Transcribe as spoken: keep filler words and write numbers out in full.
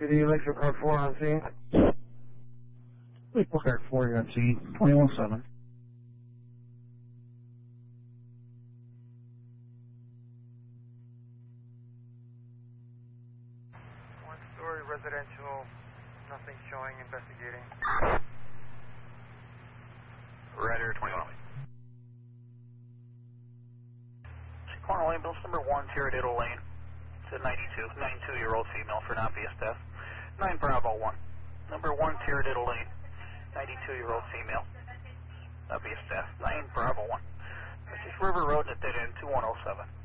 City, Lakeshore Park four on scene. Lakeshore Park four, you're on scene, twenty-one seven. One-story residential, nothing showing, investigating. Rider twenty-one. Corner Lane, Bills number one, Tiradiddle Lane. It's a ninety-two, ninety-two-year-old female for an obvious death. nine Bravo one. Number one, Tiradiddle Lane. ninety-two-year-old female. Obvious death. nine Bravo one. This is River Road at dead end two one oh seven.